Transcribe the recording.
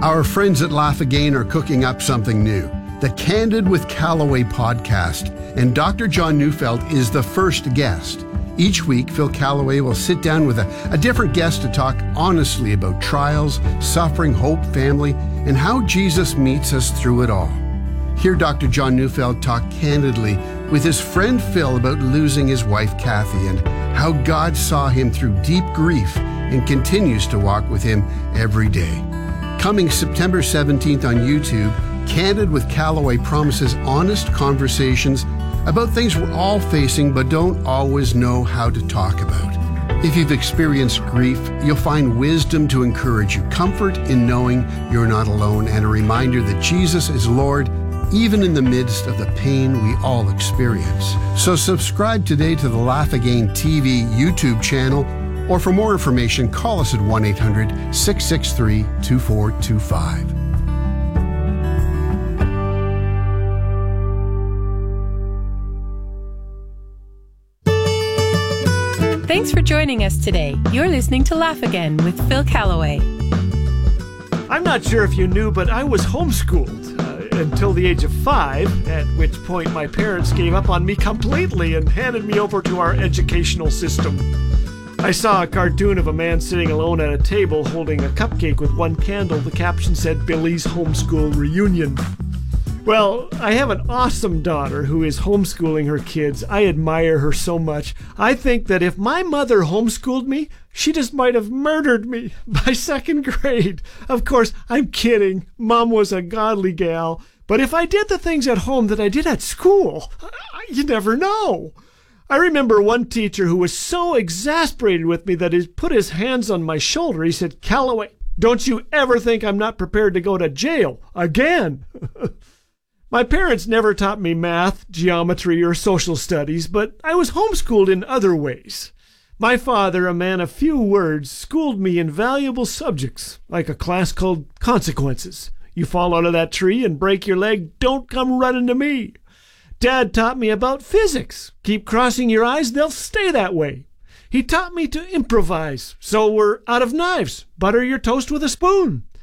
Our friends at Laugh Again are cooking up something new, the Candid with Callaway podcast, and Dr. John Neufeld is the first guest. Each week, Phil Callaway will sit down with a different guest to talk honestly about trials, suffering, hope, family, and how Jesus meets us through it all. Hear Dr. John Neufeld talk candidly with his friend Phil about losing his wife Kathy and how God saw him through deep grief and continues to walk with him every day. Coming September 17th on YouTube, Candid with Callaway promises honest conversations about things we're all facing but don't always know how to talk about. If you've experienced grief, you'll find wisdom to encourage you, comfort in knowing you're not alone, and a reminder that Jesus is Lord even in the midst of the pain we all experience. So subscribe today to the Laugh Again TV YouTube channel, or for more information, call us at 1-800-663-2425. Thanks for joining us today. You're listening to Laugh Again with Phil Callaway. I'm not sure if you knew, but I was homeschooled until the age of 5, at which point my parents gave up on me completely and handed me over to our educational system. I saw a cartoon of a man sitting alone at a table holding a cupcake with one candle. The caption said, "Billy's Homeschool Reunion." Well, I have an awesome daughter who is homeschooling her kids. I admire her so much. I think that if my mother homeschooled me, she just might have murdered me by second grade. Of course, I'm kidding. Mom was a godly gal. But if I did the things at home that I did at school, you never know. I remember one teacher who was so exasperated with me that he put his hands on my shoulder. He said, "Callaway, don't you ever think I'm not prepared to go to jail again." My parents never taught me math, geometry, or social studies, but I was homeschooled in other ways. My father, a man of few words, schooled me in valuable subjects, like a class called Consequences. You fall out of that tree and break your leg, don't come running to me. Dad taught me about physics. Keep crossing your eyes, they'll stay that way. He taught me to improvise, so we're out of knives. Butter your toast with a spoon.